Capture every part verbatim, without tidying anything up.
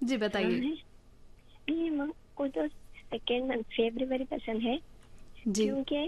जी हाँ बताइए। है। ये मुझको तो सेकेंड मंथ फरवरी पसंद है, जी। क्योंकि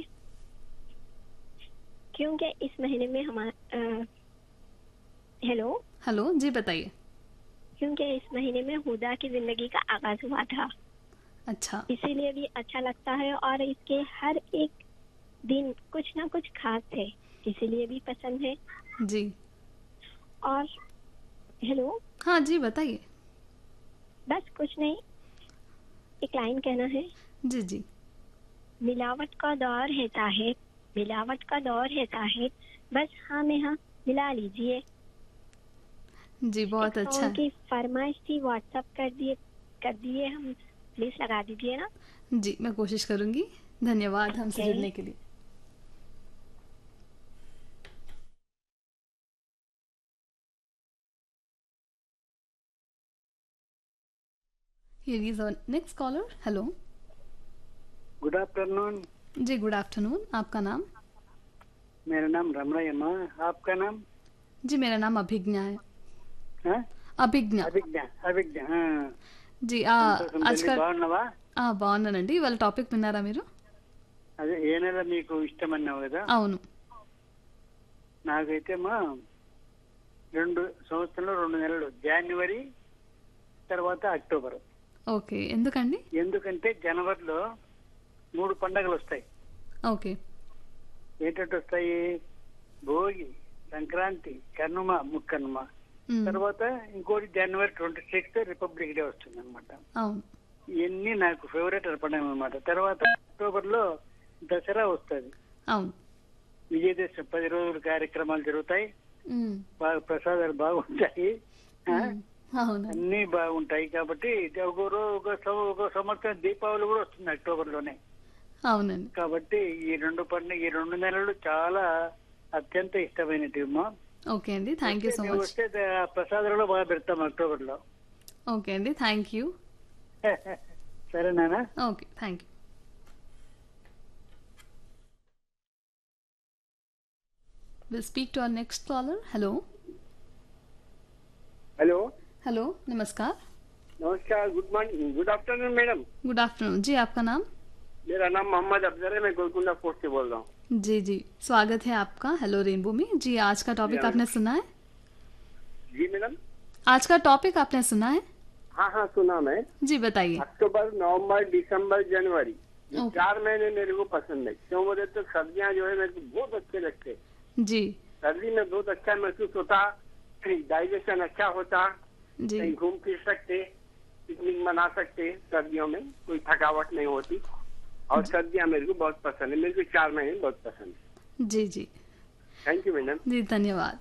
क्योंकि इस महीने में हमारा हेलो हेलो, जी बताइए। क्योंकि इस महीने में हुदा की जिंदगी का आगाज हुआ था, अच्छा। इसीलिए भी अच्छा लगता है। और इसके हर एक दिन कुछ ना कुछ खास है, इसीलिए भी पसंद है। जी। और हेलो, हाँ जी बताइए। बस कुछ नहीं, एक लाइन कहना है। जी जी। मिलावट का दौर है साहिब, मिलावट का दौर है साहिब, बस हाँ में हाँ मिला लीजिए। जी एक बहुत अच्छा सॉन्ग है। की फरमाइश थी, व्हाट्सअप कर दिए कर दिए हम, प्लीज लगा दीजिए ना। जी मैं कोशिश करूँगी। धन्यवाद हमसे ओके। जुड़ने के लिए। Here is our next collar. Hello. Good afternoon. Ji good afternoon, आपका नाम? मेरा नाम रमणयम्मा, आपका नाम? जी मेरा नाम अभिज्ञा है। हाँ? అభిజ్ఞ. అభిజ్ఞ అభిజ్ఞ ఆ. జీ ఆ, సంతోషం आज తల్లి, का బాగున్నావా? ఆ, బాగున్నానండి. ఇవాళ టాపిక్ విన్నారా మీరు? అదే ఏ నెల మీకు ఇష్టం అన్నావు కదా. అవును. నాకైతే మా రెండు సంవత్సరంలో రెండు నెలలు, జనవరి తర్వాత అక్టోబర్. ఓకే, ఎందుకండి? ఎందుకంటే జనవరిలో మూడు పండగలు వస్తాయి. ఓకే. ఏంటంటే వస్తాయి, భోగి, సంక్రాంతి, కనుమ, ముక్కనుమ. మ్, తర్వాత ఇంకోటి జనవరి ట్వంటీ సిక్స్త్ రిపబ్లిక్ డే వస్తుంది అనమాట. అవును. ఇవన్నీ నాకు ఫేవరెట్ పండుగ అనమాట. తర్వాత అక్టోబర్ లో దసరా వస్తుంది. అవును. విజయదశమి పది రోజులు కార్యక్రమాలు జరుగుతాయి, మ్, బాగా ప్రసాదాలు బాగుంటాయి. ఆ? మ్, అవును. అన్ని బాగుంటాయి. కాబట్టి ఒక రో- ఒక సం- ఒక సంవత్సరం దీపావళి కూడా వస్తుంది అక్టోబర్ లోనే. అవునండి. కాబట్టి ఈ రెండు పండుగ ఈ రెండు నెలలు చాలా అత్యంత ఇష్టమైనటివి అమ్మా. ఓకే అండి, థ్యాంక్ యూ వస్తే సో మేము మచ్. వస్తే ద- ప్రసాదాలు బాగా పెడతాం అక్టోబర్ లో. ఓకే అండి, థ్యాంక్ యూ. సరేనా? Okay, thank you. Will speak to our next caller. Hello. Hello. Hello, नमस्कार। नमस्कार, good morning, good afternoon madam. Good afternoon जी, आपका नाम? मेरा नाम मोहम्मद अफजल है, मैं गोलकुंडा फोर्ट से बोल रहा हूँ। जी जी, स्वागत है आपका हेलो रेनबो में। जी आज का जी टॉपिक मैडम। आपने सुना है? जी मैडम। आज का टॉपिक आपने सुना है? हाँ हाँ सुना मैं। जी बताइए। अक्टूबर, नवंबर, दिसंबर, जनवरी, ये ओके। चार महीने मेरे को पसंद है। क्यों बोले तो सर्दियाँ जो है मेरे को बहुत अच्छे लगते हैं। जी सर्दी में बहुत अच्छा महसूस होता, डाइजेशन अच्छा होता, जी। कहीं घूम फिर सकते, पिकनिक मना सकते, सर्दियों में कोई थकावट नहीं होती। और सर्दियाँ मेरे को बहुत पसंद है, मेरे को चार महीने बहुत पसंद है। जी जी। Thank you madam. जी धन्यवाद।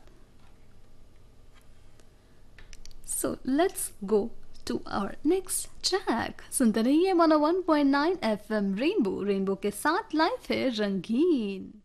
So let's go to our next track. सुनते रहिए वन ओ one point nine F M rainbow. Rainbow के साथ लाइफ है रंगीन।